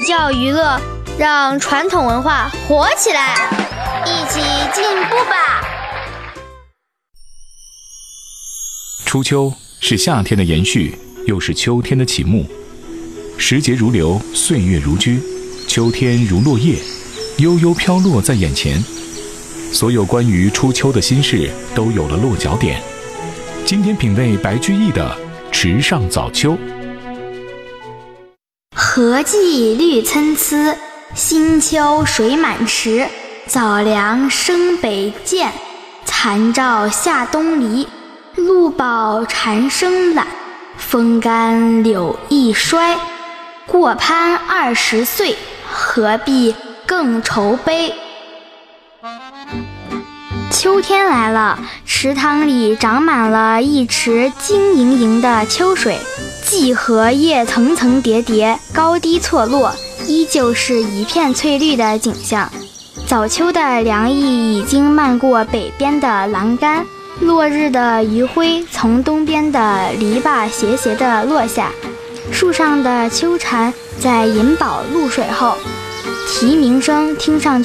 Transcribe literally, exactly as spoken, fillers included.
教娱乐，让传统文化活起来，一起进步吧！ 初秋是夏天的延续，又是秋天的启幕。时节如流，岁月如居，秋天如落叶，悠悠飘落在眼前。所有关于初秋的心事都有了落脚点。今天品味白居易的《池上早秋》。 荷季绿参差，新秋水满池。早凉生北涧，残照下东篱。露饱蝉声懒，风干柳易衰。过攀二十岁，何必更愁悲。秋天来了，池塘里长满了一池晶莹莹的秋水，荠荷叶层层叠叠，高低错落，依旧是一片翠绿的景象。早秋的凉意已经漫过北边的栏杆，落日的余晖从东边的篱笆斜斜地落下，树上的秋蝉在饮饱露水后，啼鸣声听上去